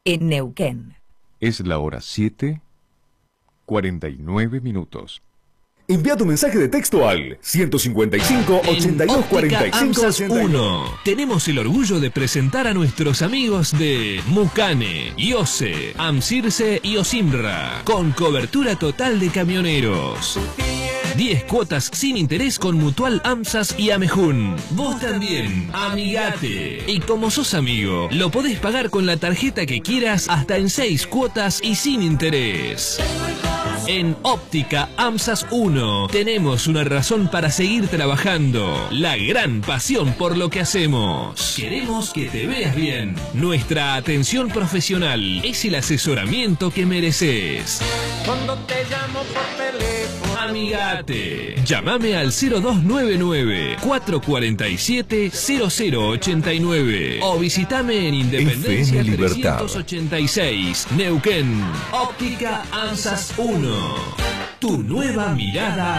en Neuquén. Es la hora 7:49. Envía tu mensaje de texto al 155 82 45 1. Tenemos el orgullo de presentar a nuestros amigos de Mucane, IOSE, AMCIRSE y OSIMRA, con cobertura total de camioneros. 10 cuotas sin interés con Mutual AMSAS y Amejun. Vos también, amigate. Y como sos amigo, lo podés pagar con la tarjeta que quieras hasta en 6 cuotas y sin interés. En Óptica AMSAS 1 tenemos una razón para seguir trabajando. La gran pasión por lo que hacemos. Queremos que te veas bien. Nuestra atención profesional es el asesoramiento que mereces. Cuando te llamo por teléfono, amigate. Llámame al 0299 447 0089 o visitame en Independencia 386, Neuquén. Óptica AMSAS 1. Tu nueva mirada